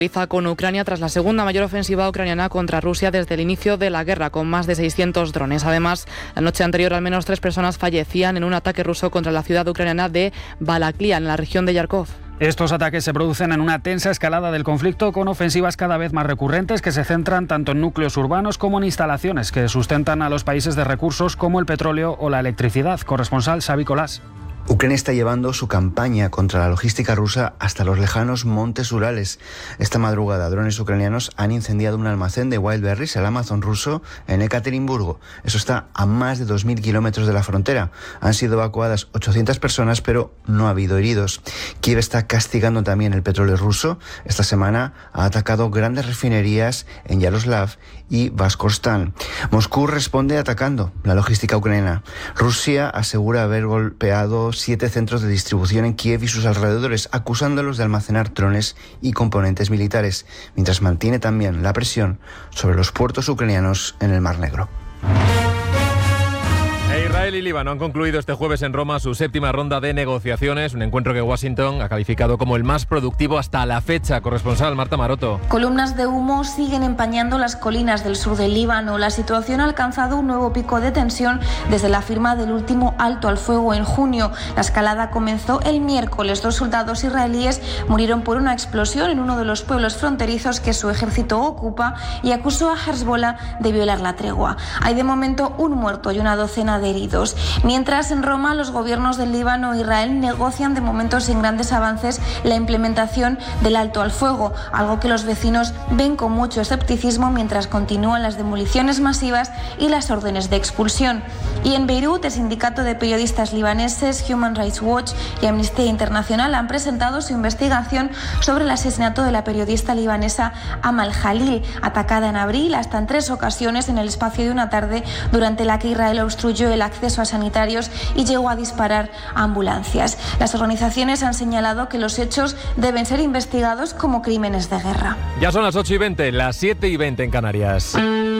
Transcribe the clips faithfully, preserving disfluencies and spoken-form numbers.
con Ucrania tras la segunda mayor ofensiva ucraniana contra Rusia desde el inicio de la guerra, con más de seiscientos drones. Además, la noche anterior al menos tres personas fallecían en un ataque ruso contra la ciudad ucraniana de Balaklia, en la región de Yarkov. Estos ataques se producen en una tensa escalada del conflicto, con ofensivas cada vez más recurrentes que se centran tanto en núcleos urbanos como en instalaciones que sustentan a los países de recursos como el petróleo o la electricidad. Corresponsal Xavi Colás. Ucrania está llevando su campaña contra la logística rusa hasta los lejanos montes Urales. Esta madrugada, drones ucranianos han incendiado un almacén de Wildberries, el Amazon ruso, en Ekaterimburgo. Eso está a más de dos mil kilómetros de la frontera. Han sido evacuadas ochocientas personas, pero no ha habido heridos. Kiev está castigando también el petróleo ruso. Esta semana ha atacado grandes refinerías en Yaroslav y Baskorstán. Moscú responde atacando la logística ucraniana. Rusia asegura haber golpeado siete centros de distribución en Kiev y sus alrededores, acusándolos de almacenar drones y componentes militares, mientras mantiene también la presión sobre los puertos ucranianos en el Mar Negro. Israel y Líbano han concluido este jueves en Roma su séptima ronda de negociaciones, un encuentro que Washington ha calificado como el más productivo hasta la fecha. Corresponsal Marta Maroto. Columnas de humo siguen empañando las colinas del sur del Líbano. La situación ha alcanzado un nuevo pico de tensión desde la firma del último alto al fuego en junio. La escalada comenzó el miércoles. Dos soldados israelíes murieron por una explosión en uno de los pueblos fronterizos que su ejército ocupa y acusó a Hezbollah de violar la tregua. Hay de momento un muerto y una docena de heridos. Mientras, en Roma, los gobiernos del Líbano e Israel negocian de momento sin grandes avances la implementación del alto al fuego, algo que los vecinos ven con mucho escepticismo mientras continúan las demoliciones masivas y las órdenes de expulsión. Y en Beirut, el sindicato de periodistas libaneses Human Rights Watch y Amnistía Internacional han presentado su investigación sobre el asesinato de la periodista libanesa Amal Jalil, atacada en abril hasta en tres ocasiones en el espacio de una tarde, durante la que Israel obstruyó el acceso a sanitarios y llegó a disparar a ambulancias. Las organizaciones han señalado que los hechos deben ser investigados como crímenes de guerra. Ya son las ocho y veinte, las siete y veinte en Canarias.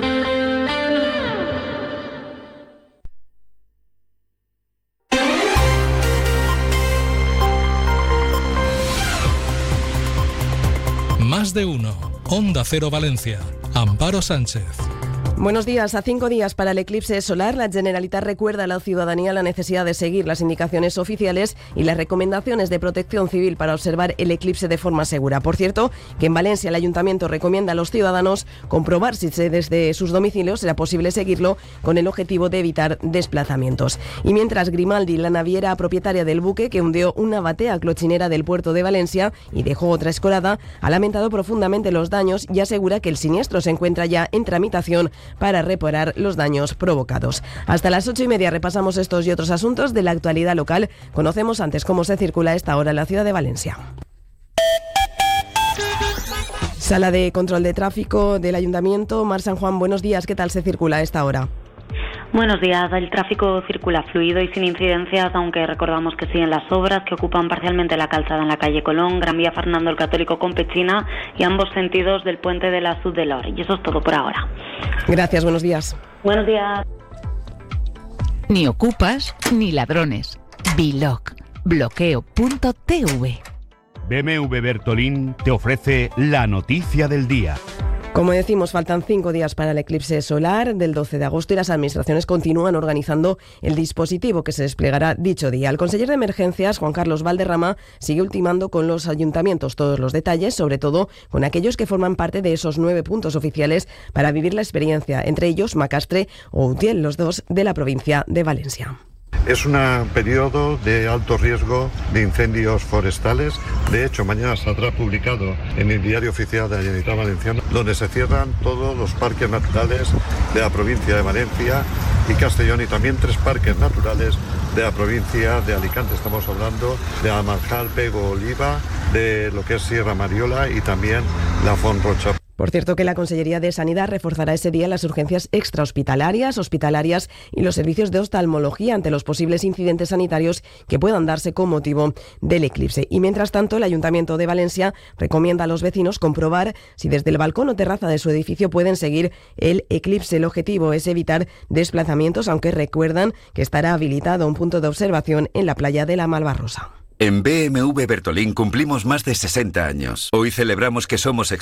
Más de uno. Onda Cero Valencia. Amparo Sánchez. Buenos días. A cinco días para el eclipse solar, la Generalitat recuerda a la ciudadanía la necesidad de seguir las indicaciones oficiales y las recomendaciones de protección civil para observar el eclipse de forma segura. Por cierto, que en Valencia el Ayuntamiento recomienda a los ciudadanos comprobar si desde sus domicilios será posible seguirlo, con el objetivo de evitar desplazamientos. Y mientras, Grimaldi, la naviera propietaria del buque que hundió una batea clochinera del puerto de Valencia y dejó otra escolada, ha lamentado profundamente los daños y asegura que el siniestro se encuentra ya en tramitación para reparar los daños provocados. Hasta las ocho y media repasamos estos y otros asuntos de la actualidad local. Conocemos antes cómo se circula a esta hora en la ciudad de Valencia. Sala de control de tráfico del Ayuntamiento. Mar San Juan, buenos días. ¿Qué tal se circula a esta hora? Buenos días. El tráfico circula fluido y sin incidencias, aunque recordamos que siguen las obras que ocupan parcialmente la calzada en la calle Colón, Gran Vía Fernando el Católico con Pechina y ambos sentidos del puente de la Sud de Lor. Y eso es todo por ahora. Gracias, buenos días. Buenos días. Ni ocupas ni ladrones. Biloc. Bloqueo punto t v. B M W Bertolín te ofrece la noticia del día. Como decimos, faltan cinco días para el eclipse solar del doce de agosto y las administraciones continúan organizando el dispositivo que se desplegará dicho día. El conseller de Emergencias, Juan Carlos Valderrama, sigue ultimando con los ayuntamientos todos los detalles, sobre todo con aquellos que forman parte de esos nueve puntos oficiales para vivir la experiencia, entre ellos Macastre o Utiel, los dos de la provincia de Valencia. Es un periodo de alto riesgo de incendios forestales. De hecho, mañana saldrá publicado en el Diario Oficial de la Generalitat Valenciana, donde se cierran todos los parques naturales de la provincia de Valencia y Castellón, y también tres parques naturales de la provincia de Alicante. Estamos hablando de Almanjar, Pego, Oliva, de lo que es Sierra Mariola y también la Font Rocha. Por cierto, que la Consellería de Sanidad reforzará ese día las urgencias extrahospitalarias, hospitalarias y los servicios de oftalmología ante los posibles incidentes sanitarios que puedan darse con motivo del eclipse. Y mientras tanto, el Ayuntamiento de Valencia recomienda a los vecinos comprobar si desde el balcón o terraza de su edificio pueden seguir el eclipse. El objetivo es evitar desplazamientos, aunque recuerdan que estará habilitado un punto de observación en la playa de la Malvarrosa. En B M W Bertolín cumplimos más de sesenta años. Hoy celebramos que somos